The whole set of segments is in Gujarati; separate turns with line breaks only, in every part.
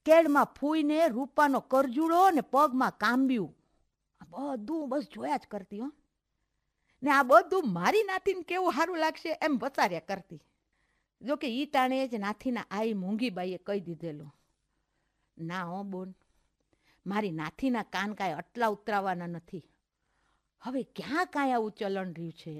કેળમાં ફૂઈને રૂપાનો કરજુડો ને પગમાં કાંબ્યું. બધું બસ જોયા જ કરતી હો. ને આ બધું મારી નાથીને કેવું સારું લાગશે એમ વચાર્યા કરતી. જોકે ઈ ટાણે જ નાથીના આઈ મૂંગીબાઈએ કહી દીધેલું, ના હો બોન, મારી નાથીના કાન કાંઈ આટલા ઉતરાવાના નથી. હવે ક્યાં કાંઈ આવું ચલણ રહ્યું છે?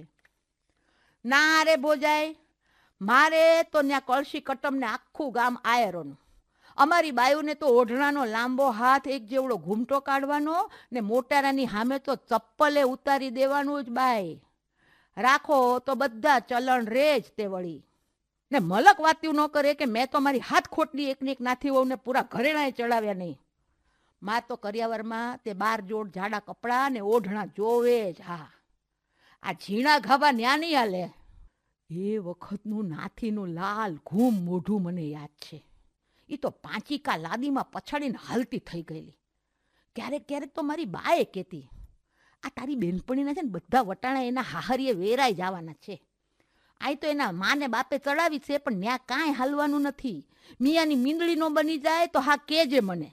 ના રે ભોજાય, મારે તો ત્યાં કળશી કટમને આખું ગામ આયરોનું. અમારી બાયુને તો ઓઢણાનો લાંબો હાથ એક જેવડો ઘૂમટો કાઢવાનો ને મોટારાની સામે તો ચપ્પલે ઉતારી દેવાનું જ બાય. રાખો તો બધા ચલણ રે જ તે વળી. ને મલક વાત્યું ન કરે કે મેં તો મારી હાથ ખોટલી એકની એક નાથી વહુને પૂરા ઘરેણાએ ચડાવ્યા નહીં. માર તો કરિયાવરમાં તે 12 જોડ જાડા કપડાં ને ઓઢણા જોવે જ. હા, આ ઝીણા ઘાવા ન્યા નહીં હાલે. એ વખતનું નાથીનું લાલ ઘૂમ મોઢું મને યાદ છે. એ તો પાંચીકા લાદીમાં પછાડીને હાલતી થઈ ગયેલી. ક્યારેક ક્યારેક તો મારી બાએ કહેતી, આ તારી બેનપણીના છે ને બધા વટાણા એના હાહરીએ વેરાઈ જવાના છે. આઈ તો એના માને બાપે ચડાવી છે, પણ ત્યાં કાંઈ હાલવાનું નથી. મિયાની મીંદડી નો બની જાય તો હા કેજે મને.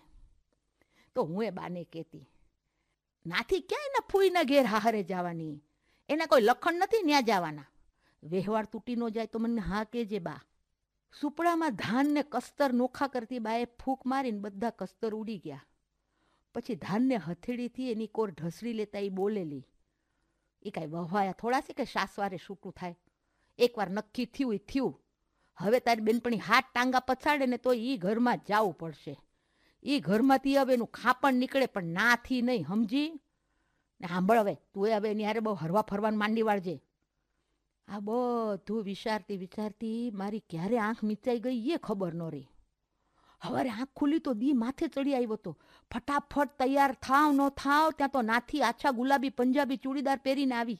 તો હું એ બાને કહેતી, નાથી ક્યાં એના ફૂઈના ઘેર હાહરે જવાની? એના કોઈ લખણ નથી ત્યાં જવાના. વ્યવહાર તૂટી ન જાય તો મને હા કેજે બા. સુપડામાં ધાન ને કસ્તર નોખા કરતી બાએ ફૂંક મારીને બધા કસ્તર ઉડી ગયા. પછી ધાનને હથેળીથી એની કોર ઢસડી લેતા એ બોલેલી, એ કાંઈ વહવાયા થોડા છે કે સાસવારે સૂકું થાય? એકવાર નક્કી થયું એ થયું. હવે તારી બેનપણી હાથ ટાંગા પછાડે ને તો એ ઘરમાં જ જવું પડશે. એ ઘરમાંથી હવે એનું ખાપણ નીકળે, પણ નાથી નહીં, સમજી? ને સાંભળ, હવે તું હવે એની હારે બહુ હરવા ફરવાનું માંડી વાળજે. આ બધું વિચારતી વિચારતી મારી ક્યારે આંખ મીચાઈ ગઈ એ ખબર ન રહી. હવારે આંખ ખુલી તો દી માથે ચડી આવ્યો તો. ફટાફટ તૈયાર થાવ ન થાવ ત્યાં તો નાથી આછા ગુલાબી પંજાબી ચૂડીદાર પહેરીને આવી.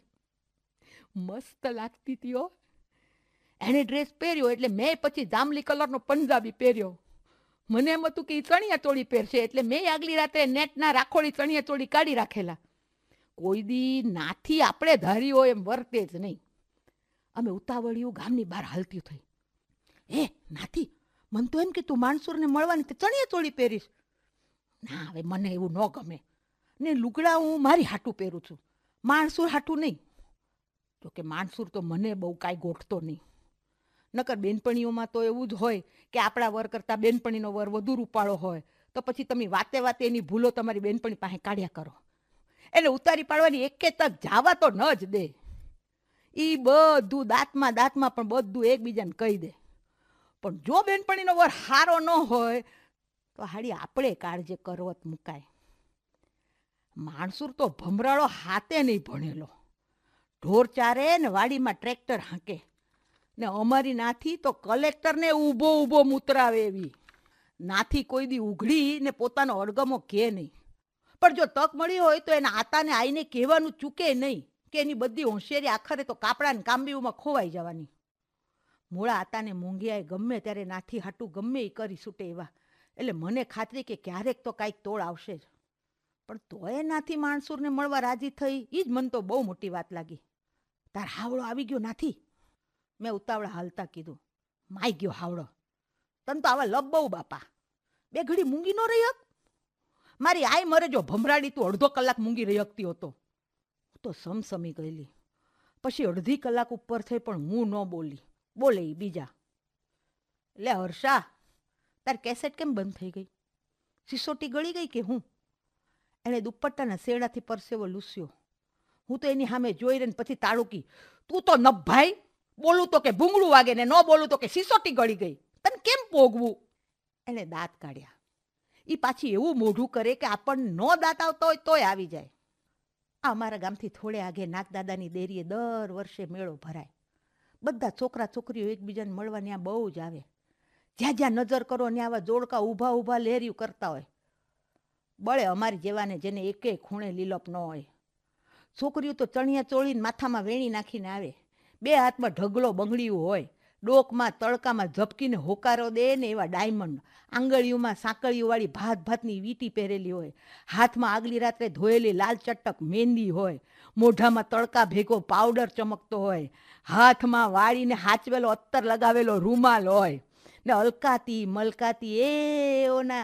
મસ્ત લાગતી હતી હો. એણે ડ્રેસ પહેર્યો એટલે મેં પછી જાંબલી કલરનો પંજાબી પહેર્યો. મને એમ હતું કે એ ચણિયા ચોળી પહેરશે, એટલે મેં આગલી રાત્રે નેટના રાખોડી ચણિયા ચોળી કાઢી રાખેલા. કોઈ દી નાથી આપણે ધારી હોય એમ વર્તે જ નહીં. અમે ઉતાવળિયું ગામની બહાર હાલતી થઈ. એ નાથી, મને તો એમ કે તું માણસુરને મળવાની તે ચણિયા ચોળી પહેરીશ. ના, હવે મને એવું ન ગમે. ને લુગડા હું મારી હાટું પહેરું છું, માણસુર હાટું નહીં. જોકે માણસુર તો મને બહુ કાંઈ ગોઠતો નહીં. નકર બેનપણીઓમાં તો એવું જ હોય કે આપણા વર કરતાં બેનપણીનો વર વધુ રૂપાળો હોય તો પછી તમે વાતે વાતે એની ભૂલો તમારી બેનપણી પાસે કાઢ્યા કરો. એટલે ઉતારી પાડવાની એકે તક જાવા તો ન જ દે. એ બધું દાંતમાં પણ બધું એકબીજાને કહી દે. પણ જો બેનપણીનો વર હારો ન હોય તો હાડી આપણે કાળજે કરવત મુકાય. માણસુર તો ભમરાળો હાથે નહીં ભણેલો. ઢોર ચારે ને વાડીમાં ટ્રેક્ટર હાંકે. ને અમારી નાથી તો કલેક્ટરને ઊભો ઊભો મૂતરાવે એવી. નાથી કોઈ દી ઉઘડી ને પોતાનો અડગમો કે નહીં. પણ જો તક મળી હોય તો એના આતાને આઈને કહેવાનું ચૂકે નહીં કે એની બધી હોશિયારી આખરે તો કાપડાને કાંબીઓમાં ખોવાઈ જવાની. મોળા આતાને મૂંગિયાએ ગમે ત્યારે નાથી હાટું ગમે એ કરી છૂટે એવા. એટલે મને ખાતરી કે ક્યારેક તો કાંઈક તોડ આવશે જ. પણ તોય નાથી માણસુરને મળવા રાજી થઈ એ જ મને તો બહુ મોટી વાત લાગી. તાર હાવડો આવી ગયો નાથી? મેં ઉતાવળા હાલતા કીધું. માઈ ગયો હાવડો. તને તો આવા લબ બહુ બાપા. બે ઘડી મૂંગી ન રહી હક? મારી આઈ મરે જો ભમરાડી તું અડધો કલાક મૂંગી રહી હકતી હતો. હું તો સમસમી ગયેલી. પછી અડધી કલાક ઉપર થઈ પણ હું ન બોલી. બોલે ઈ બીજા. લે હર્ષા, તાર કેસેટ કેમ બંધ થઈ ગઈ? સિસોટી ગળી ગઈ કે હું? એણે દુપટ્ટાના શેડાથી પરસેવો લૂસ્યો. હું તો એની સામે જોઈ રહીને પછી તાળુકી, તું તો નભાઈ, બોલું તો કે ભૂંગળું વાગે ને ન બોલું તો કે સિસોટી ગળી ગઈ. તને કેમ પોગવું? એણે દાંત કાઢ્યા. એ પાછી એવું મોઢું કરે કે આપણને નો દાંત આવતો હોય તોય આવી જાય. આ અમારા ગામથી થોડે આગે નાગદાદાની દેરીએ દર વર્ષે મેળો ભરાય. બધા છોકરા છોકરીઓ એકબીજાને મળવા ત્યાં બહુ જ આવે. જ્યાં જ્યાં નજર કરો ત્યાં આવા જોડકા ઊભા ઊભા લહેરિયું કરતા હોય. બળે અમારી જેવાને જેને એકે ખૂણે લીલપ ન હોય. છોકરીઓ તો ચણિયા ચોળીને માથામાં વેણી નાખીને આવે. બે હાથમાં ઢગલો બંગડીયું હોય. ડોકમાં તડકામાં ઝપકીને હોકારો દે ને એવા ડાયમંડ. આંગળીઓમાં સાંકળીઓવાળી ભાત ભાતની વીંટી પહેરેલી હોય. હાથમાં આગલી રાત્રે ધોયેલી લાલ ચટક મહેંદી હોય. મોઢામાં તડકા ભેગો પાવડર ચમકતો હોય. હાથમાં વાળીને હાચવેલો અત્તર લગાવેલો રૂમાલ હોય. ને અલકાતી મલકાતી એઓના